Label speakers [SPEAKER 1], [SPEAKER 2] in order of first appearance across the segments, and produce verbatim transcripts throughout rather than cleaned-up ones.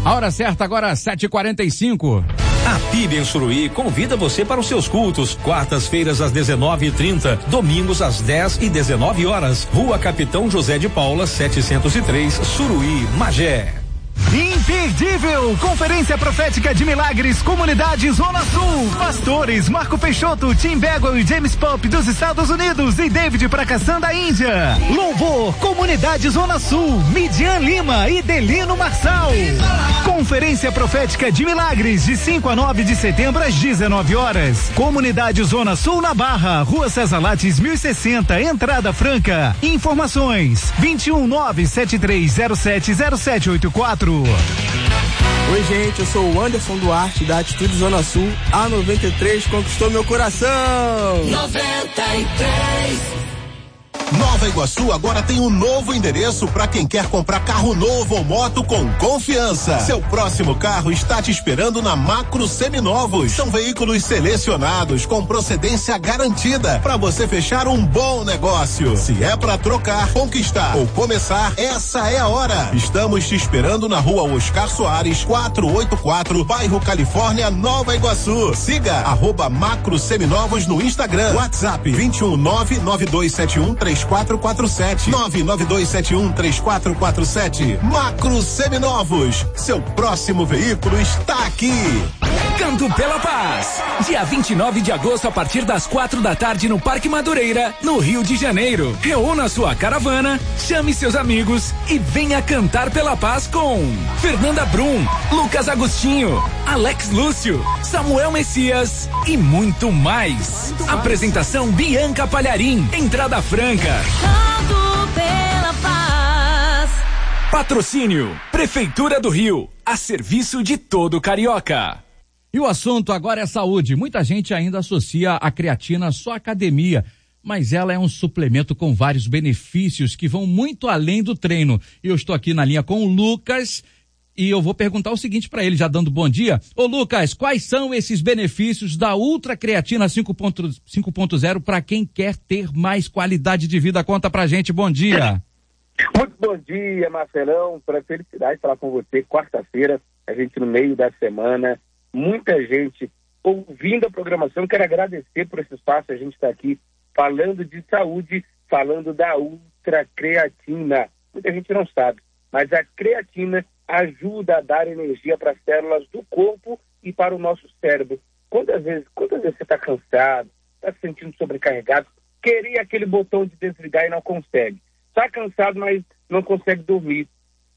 [SPEAKER 1] A hora certa agora, sete e quarenta e cinco.
[SPEAKER 2] A P I B em Suruí convida você para os seus cultos. Quartas-feiras às dezenove e trinta, domingos às dez e dezenove horas. Rua Capitão José de Paula, setecentos e três, Suruí, Magé.
[SPEAKER 3] Imperdível! Conferência Profética de Milagres, Comunidade Zona Sul. Pastores Marco Peixoto, Tim Bagwell e James Pope dos Estados Unidos e David Prakassan da Índia. Louvor, Comunidade Zona Sul, Midian Lima e Delino Marçal. Conferência Profética de Milagres, de cinco a nove de setembro às dezenove horas. Comunidade Zona Sul na Barra, Rua César Lattes mil e sessenta, entrada franca. Informações vinte e um nove sete três zero sete zero sete oito quatro.
[SPEAKER 4] Oi, gente, eu sou o Anderson Duarte da Atitude Zona Sul. A noventa e três conquistou meu coração.
[SPEAKER 5] noventa e três.
[SPEAKER 6] Nova Iguaçu agora tem um novo endereço para quem quer comprar carro novo ou moto com confiança. Seu próximo carro está te esperando na Macro Seminovos. São veículos selecionados com procedência garantida para você fechar um bom negócio. Se é para trocar, conquistar ou começar, essa é a hora. Estamos te esperando na Rua Oscar Soares, quatrocentos e oitenta e quatro, bairro Califórnia, Nova Iguaçu. Siga arroba Macro Seminovos no Instagram. WhatsApp vinte e um nove nove dois sete um três quatro quatro sete nove nove dois sete um três quatro quatro sete. Macro Seminovos, seu próximo veículo está aqui.
[SPEAKER 7] Canto pela Paz, dia vinte e nove de agosto a partir das quatro da tarde no Parque Madureira, no Rio de Janeiro. Reúna sua caravana, chame seus amigos e venha cantar pela paz com Fernanda Brum, Lucas Agostinho, Alex Lúcio, Samuel Messias e muito mais. Muito mais. Apresentação Bianca Palharim, entrada franca.
[SPEAKER 5] Canto pela paz.
[SPEAKER 7] Patrocínio Prefeitura do Rio, a serviço de todo carioca.
[SPEAKER 1] E o assunto agora é saúde. Muita gente ainda associa a creatina só à academia, mas ela é um suplemento com vários benefícios que vão muito além do treino. E eu estou aqui na linha com o Lucas e eu vou perguntar o seguinte para ele, já dando bom dia. Ô Lucas, quais são esses benefícios da Ultra Creatina cinco ponto zero para quem quer ter mais qualidade de vida? Conta pra gente, bom dia.
[SPEAKER 8] Muito bom dia, Marcelão, para felicidade falar com você, quarta-feira, a gente no meio da semana, muita gente ouvindo a programação. Quero agradecer por esse espaço, a gente está aqui falando de saúde, falando da Ultra Creatina. Muita gente não sabe, mas a creatina ajuda a dar energia para as células do corpo e para o nosso cérebro. Quantas vezes, quantas vezes você está cansado, está se sentindo sobrecarregado, queria aquele botão de desligar e não consegue. Está cansado, mas não consegue dormir.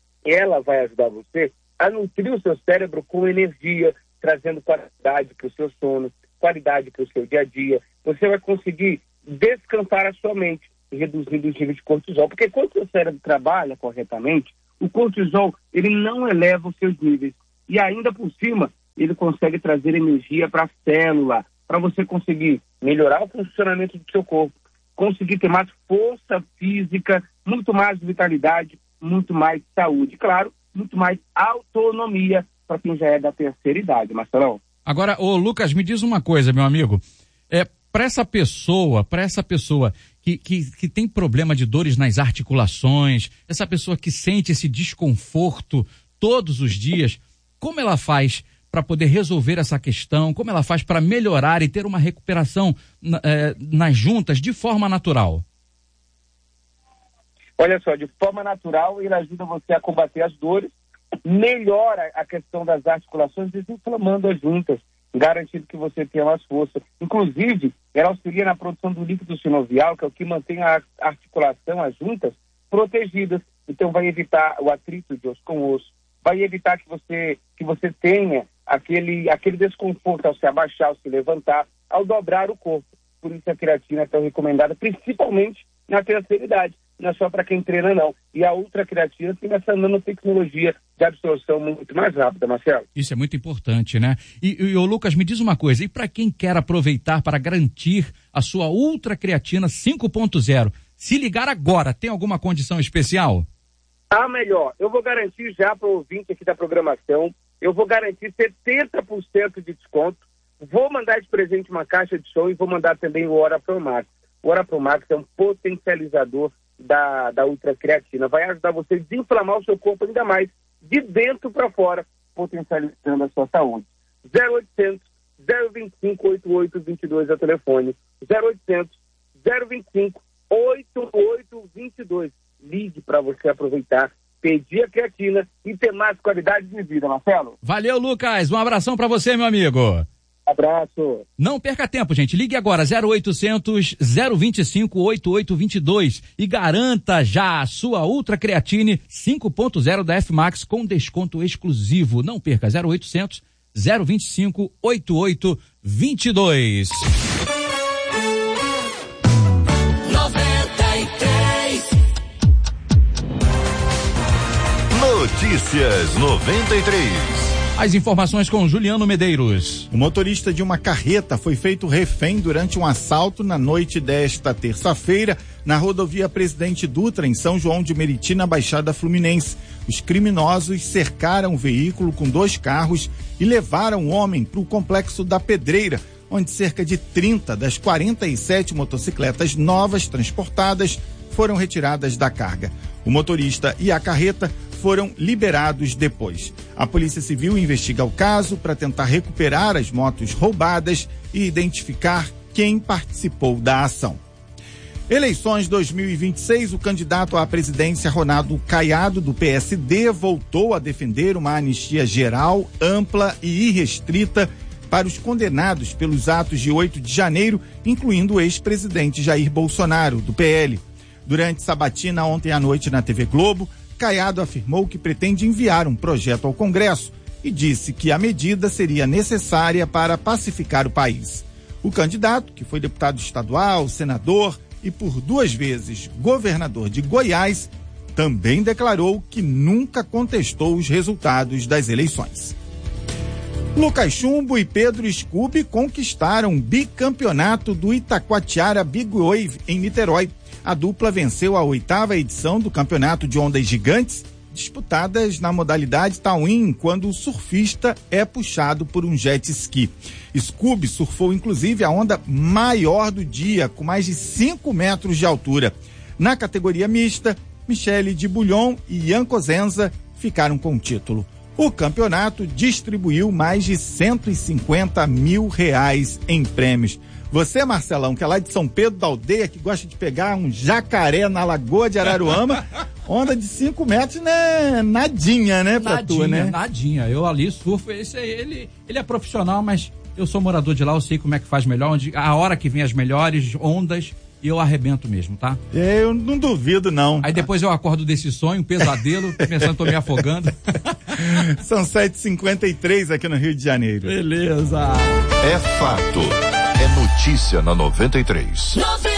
[SPEAKER 8] Ela vai ajudar você a nutrir o seu cérebro com energia, trazendo qualidade para o seu sono, qualidade para o seu dia a dia. Você vai conseguir descansar a sua mente, reduzindo os níveis de cortisol. Porque quando o seu cérebro trabalha corretamente, o cortisol, ele não eleva os seus níveis. E ainda por cima, ele consegue trazer energia para a célula, para você conseguir melhorar o funcionamento do seu corpo, conseguir ter mais força física, muito mais vitalidade, muito mais saúde. Claro, muito mais autonomia para quem já é da terceira idade, Marcelão.
[SPEAKER 1] Agora, ô Lucas, me diz uma coisa, meu amigo. É, para essa pessoa, para essa pessoa que, que, que tem problema de dores nas articulações, essa pessoa que sente esse desconforto todos os dias, como ela faz para poder resolver essa questão? Como ela faz para melhorar e ter uma recuperação é, nas juntas de forma natural?
[SPEAKER 8] Olha só, de forma natural, ele ajuda você a combater as dores, melhora a questão das articulações, desinflamando as juntas, garantindo que você tenha mais força. Inclusive, ela auxilia na produção do líquido sinovial, que é o que mantém a articulação, as juntas, protegidas. Então, vai evitar o atrito de osso com osso, vai evitar que você, que você tenha aquele, aquele desconforto ao se abaixar, ao se levantar, ao dobrar o corpo. Por isso a creatina é tão recomendada, principalmente na terceira idade. Não é só para quem treina, não. E a Ultra Creatina tem essa nanotecnologia de absorção muito mais rápida, Marcelo.
[SPEAKER 1] Isso é muito importante, né? E, e o Lucas, me diz uma coisa, e para quem quer aproveitar para garantir a sua Ultra Creatina cinco ponto zero, se ligar agora, tem alguma condição especial?
[SPEAKER 8] Ah, melhor, eu vou garantir já para o ouvinte aqui da programação, eu vou garantir setenta por cento de desconto, vou mandar de presente uma caixa de som e vou mandar também o Ora Pro Max. O Ora Pro Max é um potencializador da, da Ultra Creatina, vai ajudar você a desinflamar o seu corpo ainda mais, de dentro para fora, potencializando a sua saúde. zero oitocentos, zero vinte e cinco, oitenta e oito vinte e dois é o telefone. zero oitocentos, zero vinte e cinco, oitenta e oito vinte e dois. Ligue para você aproveitar, pedir a creatina e ter mais qualidade de vida, Marcelo.
[SPEAKER 1] Valeu, Lucas. Um abração para você, meu amigo.
[SPEAKER 8] Abraço.
[SPEAKER 1] Não perca tempo, gente. Ligue agora, zero oitocentos, zero vinte e cinco, oitenta e oito vinte e dois e garanta já a sua Ultra Creatine cinco ponto zero da F-Max com desconto exclusivo. Não perca, zero oitocentos, zero vinte e cinco, oitenta e oito vinte e dois.
[SPEAKER 5] noventa e três.
[SPEAKER 9] Notícias noventa e três.
[SPEAKER 1] As informações com Juliano Medeiros.
[SPEAKER 10] O motorista de uma carreta foi feito refém durante um assalto na noite desta terça-feira na rodovia Presidente Dutra, em São João de Meriti, na Baixada Fluminense. Os criminosos cercaram o veículo com dois carros e levaram o homem para o Complexo da Pedreira, onde cerca de trinta das quarenta e sete motocicletas novas transportadas foram retiradas da carga. O motorista e a carreta foram liberados depois. A Polícia Civil investiga o caso para tentar recuperar as motos roubadas e identificar quem participou da ação. Eleições dois mil e vinte e seis, o candidato à presidência Ronaldo Caiado, do P S D, voltou a defender uma anistia geral, ampla e irrestrita para os condenados pelos atos de oito de janeiro, incluindo o ex-presidente Jair Bolsonaro, do P L. Durante sabatina ontem à noite na T V Globo, Caiado afirmou que pretende enviar um projeto ao Congresso e disse que a medida seria necessária para pacificar o país. O candidato, que foi deputado estadual, senador e por duas vezes governador de Goiás, também declarou que nunca contestou os resultados das eleições. Lucas Chumbo e Pedro Scooby conquistaram o bicampeonato do Itacoatiara Big Wave em Niterói. A dupla venceu a oitava edição do campeonato de ondas gigantes, disputadas na modalidade Tawin, quando o surfista é puxado por um jet ski. Scooby surfou inclusive a onda maior do dia, com mais de cinco metros de altura. Na categoria mista, Michele de Bulhon e Ian Cosenza ficaram com o título. O campeonato distribuiu mais de cento e cinquenta mil reais em prêmios. Você, Marcelão, que é lá de São Pedro da Aldeia, que gosta de pegar um jacaré na Lagoa de Araruama, onda de cinco metros, né? Nadinha, né, pra
[SPEAKER 1] nadinha,
[SPEAKER 10] tu, né?
[SPEAKER 1] Nadinha, eu ali surfo, esse aí, ele, ele é profissional, mas eu sou morador de lá, eu sei como é que faz melhor, onde, a hora que vem as melhores ondas, e eu arrebento mesmo, tá?
[SPEAKER 10] Eu não duvido, não.
[SPEAKER 1] Aí depois eu acordo desse sonho, um pesadelo, pensando que tô me afogando.
[SPEAKER 10] São sete e cinquenta e três aqui no Rio de Janeiro.
[SPEAKER 1] Beleza.
[SPEAKER 9] É fato. É notícia na noventa e três.